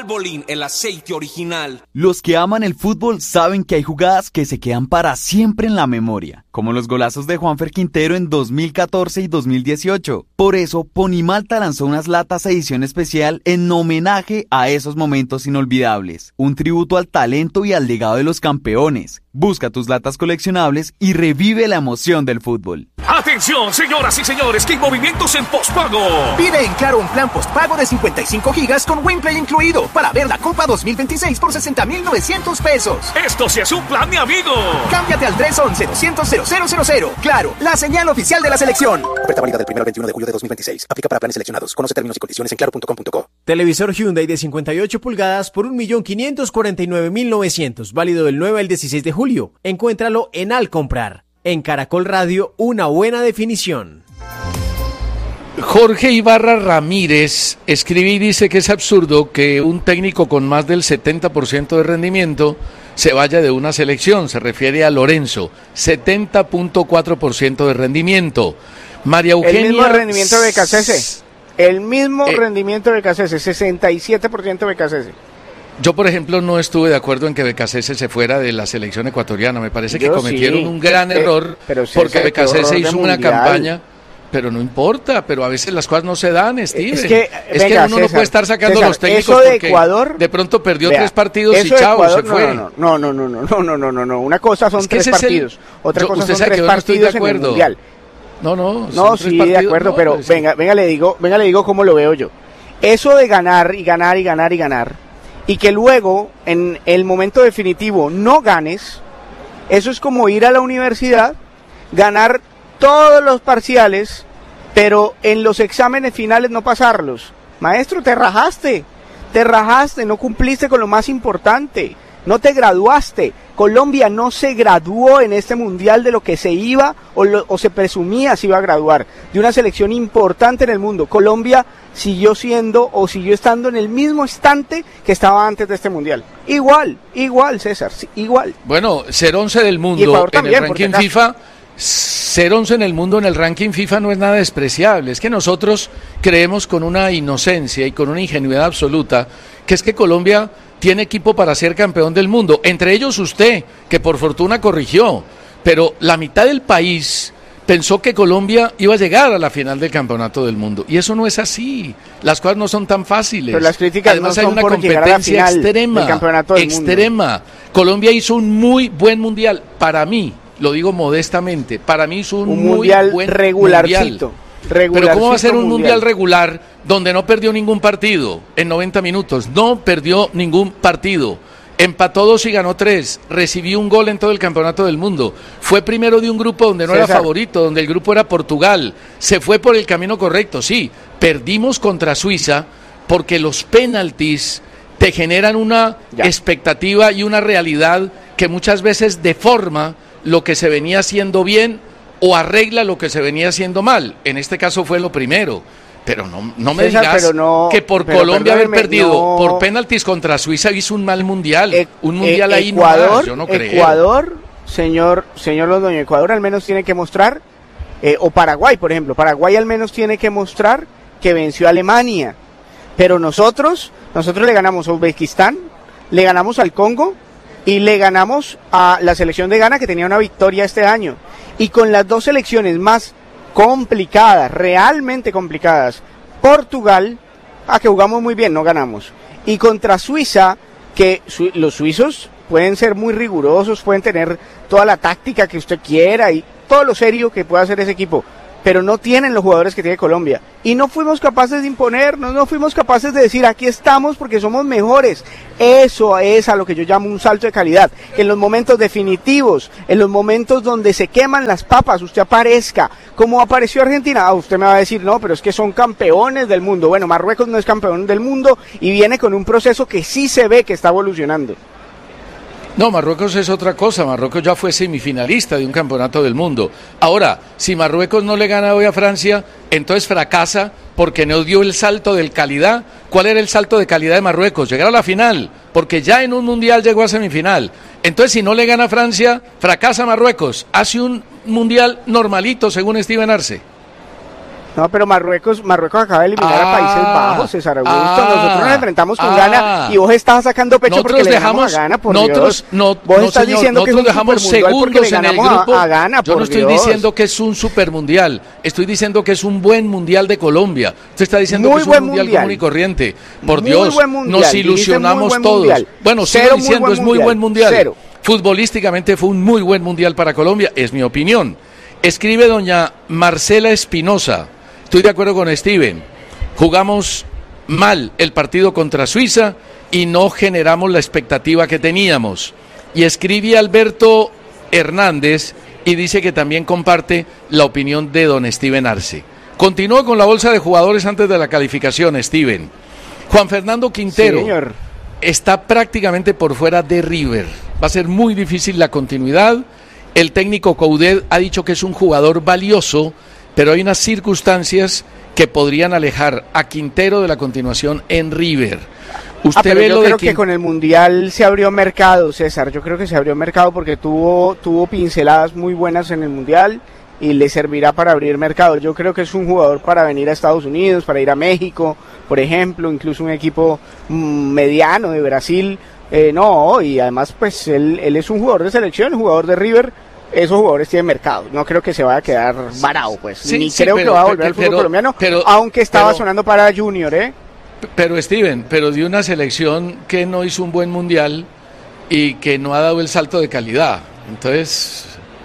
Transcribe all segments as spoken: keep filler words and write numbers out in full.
Valvoline, el aceite original. Los que aman el fútbol saben que hay jugadas que se quedan para siempre en la memoria, como los golazos de Juanfer Quintero en dos mil catorce y dos mil dieciocho. Por eso, Ponimalta lanzó unas latas edición especial en homenaje a esos momentos inolvidables. Un tributo al talento y al legado de los campeones. Busca tus latas coleccionables y revive la emoción del fútbol. ¡Atención, señoras y señores, que hay movimientos en postpago! Pide en Claro un plan postpago de cincuenta y cinco gigas con WinPlay incluido para ver la Copa dos mil veintiséis por sesenta mil novecientos pesos. ¡Esto sí es un plan, mi amigo! Cámbiate al tres once doscientos cero cero cero cero. Claro, la señal oficial de la selección. Oferta válida del primero al veintiuno de julio de dos mil veintiséis. Aplica para planes seleccionados. Conoce términos y condiciones en claro punto com punto co. Televisor Hyundai de cincuenta y ocho pulgadas por un millón quinientos cuarenta y nueve mil novecientos. Válido del nueve al dieciséis de julio. Encuéntralo en Al Comprar. En Caracol Radio, una buena definición. Jorge Ibarra Ramírez escribe y dice que es absurdo que un técnico con más del setenta por ciento de rendimiento se vaya de una selección. Se refiere a Lorenzo, setenta punto cuatro por ciento de rendimiento. María Eugenia... El mismo rendimiento de Becasese. El mismo eh, rendimiento de Becasese, sesenta y siete por ciento de Becasese. Yo, por ejemplo, no estuve de acuerdo en que Becasese se fuera de la selección ecuatoriana. Me parece que Yo cometieron sí. un gran eh, error pero porque Becasese hizo una mundial. campaña... Pero no importa, pero a veces las cosas no se dan, Steve. Es que, es venga, que uno César, no puede estar sacando César, los técnicos eso de porque Ecuador, de pronto perdió vea, tres partidos y eso de chao, Ecuador, se fue. No, no, no, no, no, no, no, no, no, no. Una cosa son Es que tres ese es el- partidos, otra Yo- cosa usted son sabe tres que yo no estoy de partidos en el acuerdo. mundial. No, no, No, son tres sí, de partidos, acuerdo, no, pero pues, venga, venga, le digo, venga, le digo cómo lo veo yo. Eso de ganar y ganar y ganar y ganar, y que luego, en el momento definitivo, no ganes, eso es como ir a la universidad, ganar todos los parciales, pero en los exámenes finales no pasarlos. Maestro, te rajaste, te rajaste, no cumpliste con lo más importante, no te graduaste. Colombia no se graduó en este mundial de lo que se iba o, lo, o se presumía se iba a graduar, de una selección importante en el mundo. Colombia siguió siendo o siguió estando en el mismo instante que estaba antes de este mundial. Igual, igual, César, sí, igual. Bueno, ser once del mundo Ecuador en también, el porque ranking acá- FIFA, ser once en el mundo en el ranking FIFA no es nada despreciable. Es que nosotros creemos con una inocencia y con una ingenuidad absoluta que es que Colombia tiene equipo para ser campeón del mundo. Entre ellos usted, que por fortuna corrigió, pero la mitad del país pensó que Colombia iba a llegar a la final del campeonato del mundo. Y eso no es así. Las cosas no son tan fáciles. Pero las críticas Además no hay son una por llegar a la competencia final extrema. del campeonato del mundo. extrema. Colombia hizo un muy buen mundial. Para mí, lo digo modestamente, para mí hizo un, Un muy mundial buen regularcito. mundial. Pero ¿cómo va a ser un mundial regular donde no perdió ningún partido en noventa minutos? No perdió ningún partido. Empató dos y ganó tres. Recibió un gol en todo el campeonato del mundo. Fue primero de un grupo donde no César. era favorito, donde el grupo era Portugal. Se fue por el camino correcto, sí. Perdimos contra Suiza porque los penaltis te generan una Ya. expectativa y una realidad que muchas veces deforma lo que se venía haciendo bien o arregla lo que se venía haciendo mal. En este caso fue lo primero. Pero no, no me César, digas pero no- que por pero Colombia haber perdóneme, perdido no. por penaltis contra Suiza hizo un mal mundial. E- un mundial e- ahí Ecuador, nomás, yo no creo. Ecuador, señor, señor Londoño, Ecuador al menos tiene que mostrar, eh, o Paraguay, por ejemplo, Paraguay al menos tiene que mostrar que venció a Alemania. Pero nosotros, nosotros le ganamos a Uzbekistán, le ganamos al Congo y le ganamos a la selección de Ghana que tenía una victoria este año. Y con las dos selecciones más complicadas, realmente complicadas, Portugal, a que jugamos muy bien, no ganamos. Y contra Suiza, que su- los suizos pueden ser muy rigurosos, pueden tener toda la táctica que usted quiera y todo lo serio que pueda hacer ese equipo, pero no tienen los jugadores que tiene Colombia. Y no fuimos capaces de imponernos, no fuimos capaces de decir aquí estamos porque somos mejores. Eso es a lo que yo llamo un salto de calidad. Que en los momentos definitivos, en los momentos donde se queman las papas, usted aparezca. Como apareció Argentina, ah, usted me va a decir, no, pero es que son campeones del mundo. Bueno, Marruecos no es campeón del mundo y viene con un proceso que sí se ve que está evolucionando. No, Marruecos es otra cosa. Marruecos ya fue semifinalista de un campeonato del mundo. Ahora, si Marruecos no le gana hoy a Francia, entonces fracasa porque no dio el salto de calidad. ¿Cuál era el salto de calidad de Marruecos? Llegar a la final, porque ya en un mundial llegó a semifinal. Entonces, si no le gana a Francia, fracasa Marruecos. Hace un mundial normalito, según Steven Arce. No, pero Marruecos, Marruecos acaba de eliminar ah, a Países Bajos, César Augusto. Ah, nosotros nos enfrentamos con ah, Ghana y vos estás sacando pecho porque le dejamos, ganamos a Ghana, por nosotros, Dios. No, vos no, estás señor, diciendo que es un dejamos segundos en el grupo. A, a Ghana, Yo no estoy Dios. diciendo que es un supermundial, estoy diciendo que es un buen mundial de Colombia. Usted está diciendo muy que es un mundial, mundial común y corriente. Por muy Dios, mundial, nos ilusionamos todos. Mundial. Bueno, sigo diciendo, es muy buen mundial. Cero. Futbolísticamente fue un muy buen mundial para Colombia, es mi opinión. Escribe doña Marcela Espinosa. Estoy de acuerdo con Steven. Jugamos mal el partido contra Suiza y no generamos la expectativa que teníamos. Y escribe Alberto Hernández y dice que también comparte la opinión de don Steven Arce. Continúo con la bolsa de jugadores antes de la calificación, Steven. Juan Fernando Quintero sí, está prácticamente por fuera de River. Va a ser muy difícil la continuidad. El técnico Coudet ha dicho que es un jugador valioso, pero hay unas circunstancias que podrían alejar a Quintero de la continuación en River. Usted ah, pero ve yo lo creo de que Quin... con el Mundial se abrió mercado, César. Yo creo que se abrió mercado porque tuvo, tuvo pinceladas muy buenas en el Mundial y le servirá para abrir mercado. Yo creo que es un jugador para venir a Estados Unidos, para ir a México, por ejemplo, incluso un equipo mmm, mediano de Brasil. Eh, no, y además pues él, él es un jugador de selección, jugador de River. Esos jugadores tienen mercado, no creo que se vaya a quedar varado, pues, sí, ni sí, creo pero, que va a volver pero, al fútbol pero, colombiano, pero, aunque estaba pero, sonando para Junior, ¿eh? Pero Steven, pero de una selección que no hizo un buen mundial y que no ha dado el salto de calidad, entonces,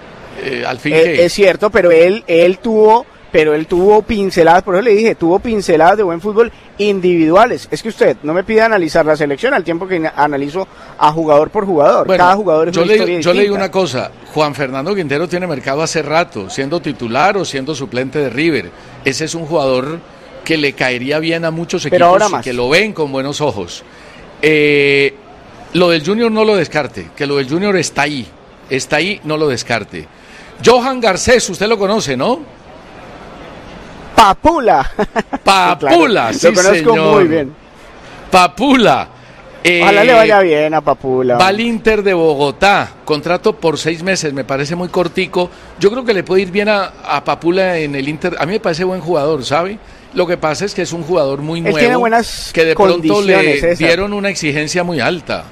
eh, al fin eh, que... Es cierto, pero él, él tuvo... pero él tuvo pinceladas, por eso le dije, tuvo pinceladas de buen fútbol individuales. Es que usted no me pide analizar la selección al tiempo que analizo a jugador por jugador. Bueno, cada jugador es yo una le, historia Yo distinta. le digo una cosa, Juan Fernando Quintero tiene mercado hace rato, siendo titular o siendo suplente de River. Ese es un jugador que le caería bien a muchos pero ahora equipos más. y que lo ven con buenos ojos. Eh, lo del Junior no lo descarte, que lo del Junior está ahí, está ahí, no lo descarte. Johan Garcés, usted lo conoce, ¿no? Papula. Papula, sí, claro. Lo conozco señor. muy bien. Papula. Eh, Ojalá le vaya bien a Papula. Va al Inter de Bogotá, contrato por seis meses, me parece muy cortico. Yo creo que le puede ir bien a, a Papula en el Inter. A mí me parece buen jugador, ¿sabe? Lo que pasa es que es un jugador muy Él nuevo, tiene buenas que de pronto le César. dieron una exigencia muy alta.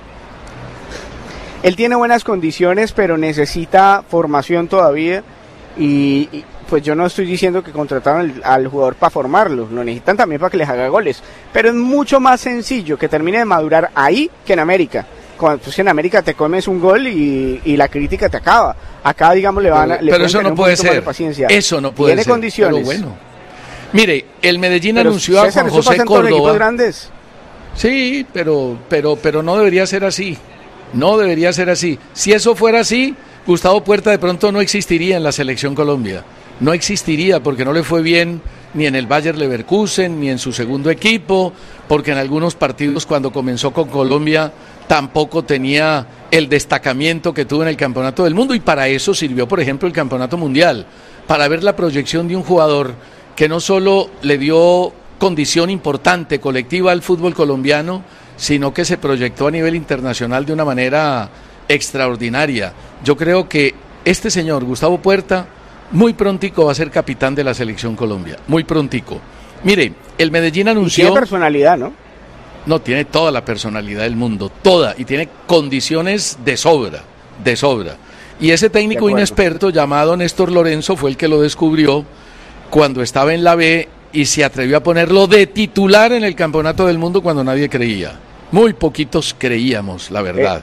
Él tiene buenas condiciones, pero necesita formación todavía y, y pues yo no estoy diciendo que contrataron al, al jugador para formarlo, lo necesitan también para que les haga goles, pero es mucho más sencillo que termine de madurar ahí que en América. Cuando pues, en América te comes un gol y, y la crítica te acaba. Acá, digamos, le van a... Pero, le pero eso no puede ser. Eso no puede Tiene ser. condiciones. Pero bueno. Mire, el Medellín pero, anunció César, a Juan José Córdoba. Grandes. Sí, pero, pero, pero no debería ser así. No debería ser así. Si eso fuera así, Gustavo Puerta de pronto no existiría en la Selección Colombia. No existiría porque no le fue bien ni en el Bayer Leverkusen ni en su segundo equipo, porque en algunos partidos cuando comenzó con Colombia tampoco tenía el destacamiento que tuvo en el Campeonato del Mundo, y para eso sirvió, por ejemplo, el Campeonato Mundial, para ver la proyección de un jugador que no solo le dio condición importante colectiva al fútbol colombiano, sino que se proyectó a nivel internacional de una manera extraordinaria. Yo creo que este señor, Gustavo Puerta, muy prontico va a ser capitán de la Selección Colombia, muy prontico. Mire, el Medellín anunció... Y tiene personalidad, ¿no? No, tiene toda la personalidad del mundo, toda, y tiene condiciones de sobra, de sobra. Y ese técnico inexperto llamado Néstor Lorenzo fue el que lo descubrió cuando estaba en la B y se atrevió a ponerlo de titular en el Campeonato del Mundo cuando nadie creía. Muy poquitos creíamos, la verdad.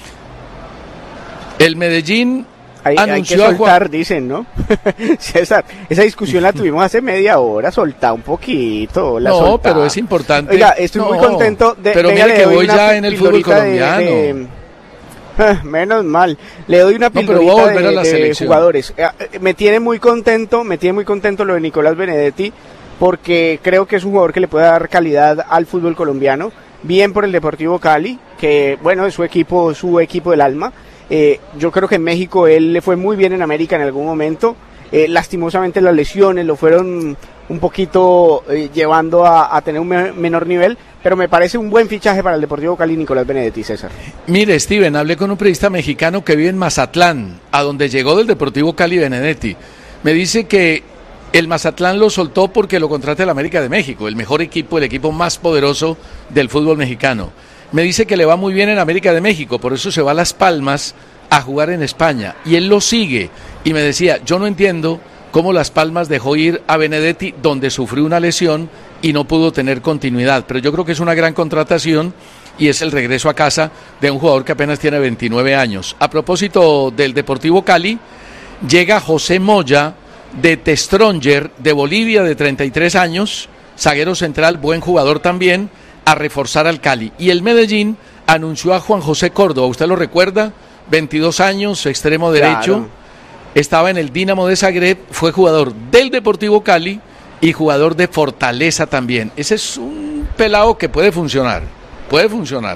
Eh. El Medellín... Hay, hay que soltar, Juan... dicen, ¿no? César, esa discusión la tuvimos hace media hora, soltá un poquito. La no, soltá. pero es importante. Oiga, estoy no, muy contento de... Pero venga, mire que voy ya en el fútbol colombiano. De, de, ah, menos mal. Le doy una pildorita no, de, a de jugadores. Me tiene muy contento, me tiene muy contento lo de Nicolás Benedetti, porque creo que es un jugador que le puede dar calidad al fútbol colombiano. Bien por el Deportivo Cali, que bueno, es su equipo, su equipo del alma. Eh, yo creo que en México él le fue muy bien en América en algún momento. Eh, lastimosamente las lesiones lo fueron un poquito eh, llevando a, a tener un me- menor nivel, pero me parece un buen fichaje para el Deportivo Cali, Nicolás Benedetti, César. Mire, Steven, hablé con un periodista mexicano que vive en Mazatlán, a donde llegó del Deportivo Cali Benedetti. Me dice que el Mazatlán lo soltó porque lo contrata el América de México, el mejor equipo, el equipo más poderoso del fútbol mexicano. Me dice que le va muy bien en América de México, por eso se va a Las Palmas a jugar en España, y él lo sigue, y me decía, yo no entiendo cómo Las Palmas dejó ir a Benedetti, donde sufrió una lesión y no pudo tener continuidad, pero yo creo que es una gran contratación y es el regreso a casa de un jugador que apenas tiene veintinueve años. A propósito del Deportivo Cali, llega José Moya de Testronger de Bolivia, de treinta y tres años, zaguero central, buen jugador también, a reforzar al Cali. Y el Medellín anunció a Juan José Córdoba, ¿usted lo recuerda? veintidós años, extremo derecho, claro. Estaba en el Dinamo de Zagreb, fue jugador del Deportivo Cali y jugador de Fortaleza también. Ese es un pelado que puede funcionar, puede funcionar.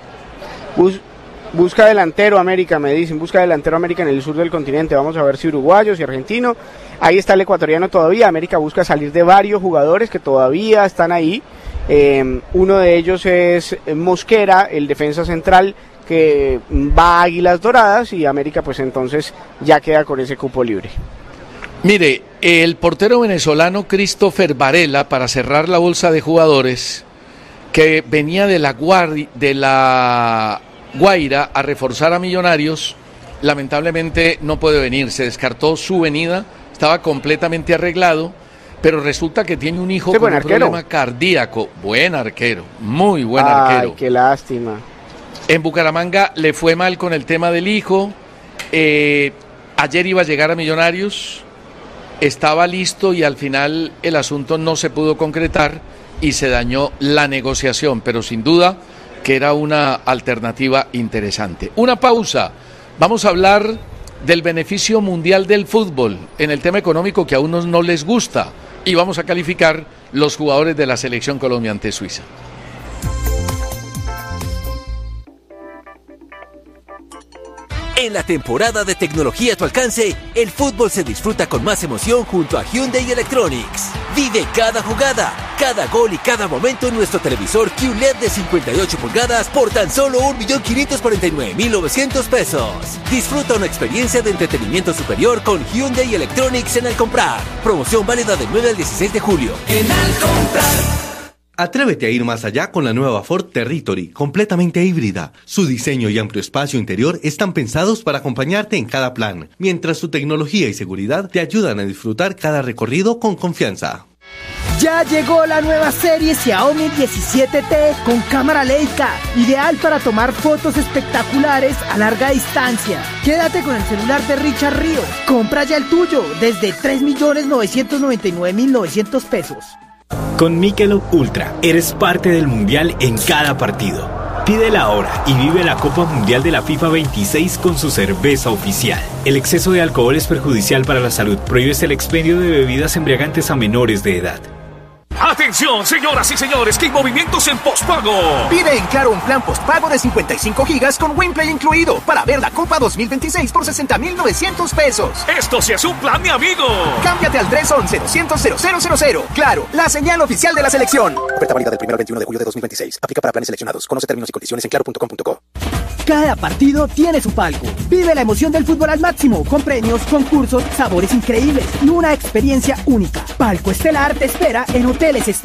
Bus, busca delantero América, me dicen, busca delantero América en el sur del continente. Vamos a ver si uruguayos y argentino. Ahí está el ecuatoriano todavía. América busca salir de varios jugadores que todavía están ahí. Eh, uno de ellos es Mosquera, el defensa central, que va a Águilas Doradas, y América pues entonces ya queda con ese cupo libre. Mire, el portero venezolano Christopher Varela, para cerrar la bolsa de jugadores, que venía de la, Guardi, de la Guaira a reforzar a Millonarios, lamentablemente no puede venir, se descartó su venida, estaba completamente arreglado, pero resulta que tiene un hijo con un arquero. Problema cardíaco. Buen arquero, muy buen Ay, arquero. Qué lástima. En Bucaramanga le fue mal con el tema del hijo. Eh, ayer iba a llegar a Millonarios, estaba listo y al final el asunto no se pudo concretar y se dañó la negociación, pero sin duda que era una alternativa interesante. Una pausa. Vamos a hablar del beneficio mundial del fútbol en el tema económico que a unos no les gusta, y vamos a calificar los jugadores de la selección Colombia ante Suiza. En la temporada de tecnología a tu alcance, el fútbol se disfruta con más emoción junto a Hyundai Electronics. Vive cada jugada, cada gol y cada momento en nuestro televisor Q L E D de cincuenta y ocho pulgadas por tan solo un millón quinientos cuarenta y nueve mil novecientos pesos. Disfruta una experiencia de entretenimiento superior con Hyundai Electronics en Al Comprar. Promoción válida del nueve al dieciséis de julio. En Al Comprar. Atrévete a ir más allá con la nueva Ford Territory, completamente híbrida. Su diseño y amplio espacio interior están pensados para acompañarte en cada plan, mientras su tecnología y seguridad te ayudan a disfrutar cada recorrido con confianza. Ya llegó la nueva serie Xiaomi diecisiete T con cámara Leica, ideal para tomar fotos espectaculares a larga distancia. Quédate con el celular de Richard Ríos. Compra ya el tuyo desde tres millones novecientos noventa y nueve mil novecientos pesos. Con Michelob Ultra eres parte del mundial en cada partido. Pídela ahora y vive la Copa Mundial de la FIFA veintiséis con su cerveza oficial. El exceso de alcohol es perjudicial para la salud. Prohíbes el expendio de bebidas embriagantes a menores de edad. Atención, señoras y señores, que hay movimientos en postpago. Pide en Claro un plan postpago de cincuenta y cinco gigas con WinPlay incluido para ver la Copa dos mil veintiséis por sesenta mil novecientos pesos. Esto sí es un plan, mi amigo. Cámbiate al tres once doscientos cero cero cero cero. Claro, la señal oficial de la selección. Oferta válida del primero al veintiuno de julio de dos mil veintiséis. Aplica para planes seleccionados. Conoce términos y condiciones en claro punto com punto co. Cada partido tiene su palco. Vive la emoción del fútbol al máximo, con premios, concursos, sabores increíbles y una experiencia única. Palco Estelar te espera en Hoteles Estelar